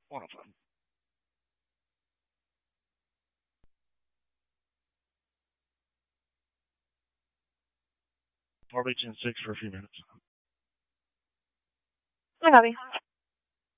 One of them. Probably Gen 6 for a few minutes. Hi, Bobby.